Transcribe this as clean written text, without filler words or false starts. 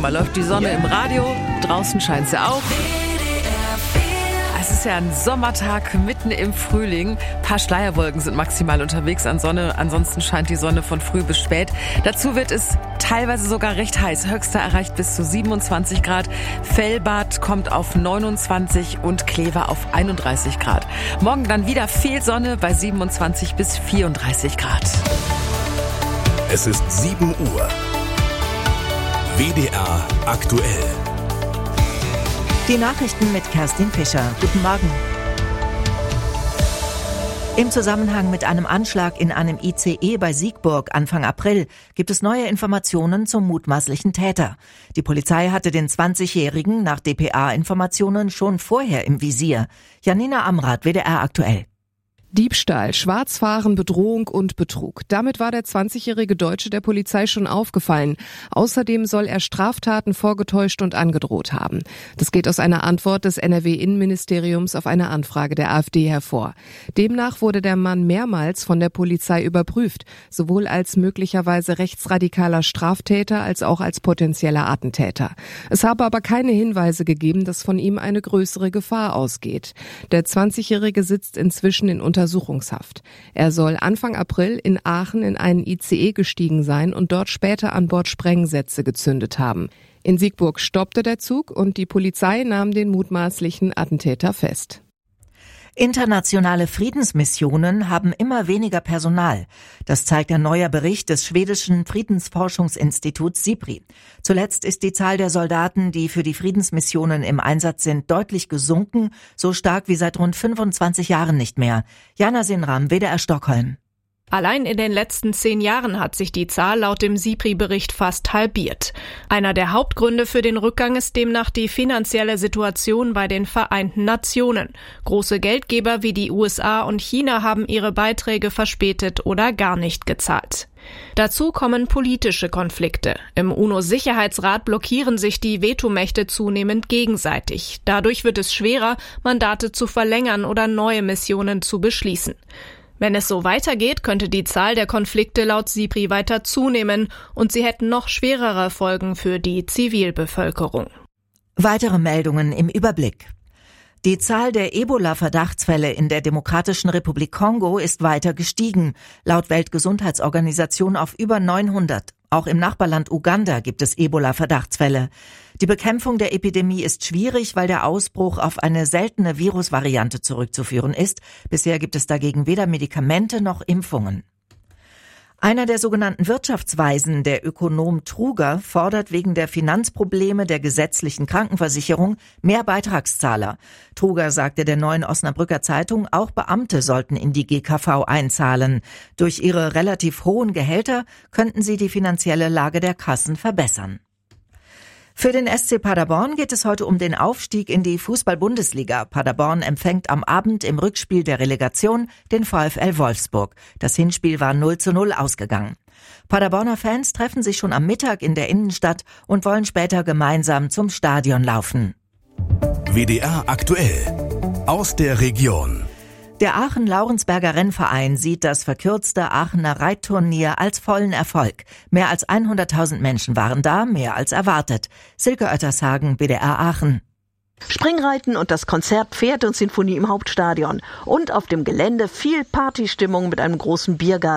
Mal läuft die Sonne im Radio, draußen scheint sie auch. Es ist ja ein Sommertag mitten im Frühling. Ein paar Schleierwolken sind maximal unterwegs an Sonne. Ansonsten scheint die Sonne von früh bis spät. Dazu wird es teilweise sogar recht heiß. Höchster erreicht bis zu 27 Grad. Fellbad kommt auf 29 und Kleve auf 31 Grad. Morgen dann wieder viel Sonne bei 27 bis 34 Grad. Es ist 7 Uhr. WDR aktuell. Die Nachrichten mit Kerstin Fischer. Guten Morgen. Im Zusammenhang mit einem Anschlag in einem ICE bei Siegburg Anfang April gibt es neue Informationen zum mutmaßlichen Täter. Die Polizei hatte den 20-Jährigen nach dpa-Informationen schon vorher im Visier. Janina Amrath, WDR aktuell. Diebstahl, Schwarzfahren, Bedrohung und Betrug. Damit war der 20-jährige Deutsche der Polizei schon aufgefallen. Außerdem soll er Straftaten vorgetäuscht und angedroht haben. Das geht aus einer Antwort des NRW-Innenministeriums auf eine Anfrage der AfD hervor. Demnach wurde der Mann mehrmals von der Polizei überprüft, sowohl als möglicherweise rechtsradikaler Straftäter als auch als potenzieller Attentäter. Es habe aber keine Hinweise gegeben, dass von ihm eine größere Gefahr ausgeht. Der 20-jährige sitzt inzwischen in Untersuchungshaft. Er soll Anfang April in Aachen in einen ICE gestiegen sein und dort später an Bord Sprengsätze gezündet haben. In Siegburg stoppte der Zug und die Polizei nahm den mutmaßlichen Attentäter fest. Internationale Friedensmissionen haben immer weniger Personal. Das zeigt ein neuer Bericht des schwedischen Friedensforschungsinstituts SIPRI. Zuletzt ist die Zahl der Soldaten, die für die Friedensmissionen im Einsatz sind, deutlich gesunken, so stark wie seit rund 25 Jahren nicht mehr. Jana Sinram, WDR Stockholm. Allein in den letzten 10 Jahren hat sich die Zahl laut dem SIPRI-Bericht fast halbiert. Einer der Hauptgründe für den Rückgang ist demnach die finanzielle Situation bei den Vereinten Nationen. Große Geldgeber wie die USA und China haben ihre Beiträge verspätet oder gar nicht gezahlt. Dazu kommen politische Konflikte. Im UNO-Sicherheitsrat blockieren sich die Vetomächte zunehmend gegenseitig. Dadurch wird es schwerer, Mandate zu verlängern oder neue Missionen zu beschließen. Wenn es so weitergeht, könnte die Zahl der Konflikte laut SIPRI weiter zunehmen und sie hätten noch schwerere Folgen für die Zivilbevölkerung. Weitere Meldungen im Überblick. Die Zahl der Ebola-Verdachtsfälle in der Demokratischen Republik Kongo ist weiter gestiegen, laut Weltgesundheitsorganisation auf über 900. Auch im Nachbarland Uganda gibt es Ebola-Verdachtsfälle. Die Bekämpfung der Epidemie ist schwierig, weil der Ausbruch auf eine seltene Virusvariante zurückzuführen ist. Bisher gibt es dagegen weder Medikamente noch Impfungen. Einer der sogenannten Wirtschaftsweisen, der Ökonom Truger, fordert wegen der Finanzprobleme der gesetzlichen Krankenversicherung mehr Beitragszahler. Truger sagte der Neuen Osnabrücker Zeitung, auch Beamte sollten in die GKV einzahlen. Durch ihre relativ hohen Gehälter könnten sie die finanzielle Lage der Kassen verbessern. Für den SC Paderborn geht es heute um den Aufstieg in die Fußball-Bundesliga. Paderborn empfängt am Abend im Rückspiel der Relegation den VfL Wolfsburg. Das Hinspiel war 0:0 ausgegangen. Paderborner Fans treffen sich schon am Mittag in der Innenstadt und wollen später gemeinsam zum Stadion laufen. WDR aktuell. Aus der Region. Der Aachen-Laurensberger Rennverein sieht das verkürzte Aachener Reitturnier als vollen Erfolg. Mehr als 100.000 Menschen waren da, mehr als erwartet. Silke Oettershagen, WDR Aachen. Springreiten und das Konzert Pferd und Sinfonie im Hauptstadion. Und auf dem Gelände viel Partystimmung mit einem großen Biergarten.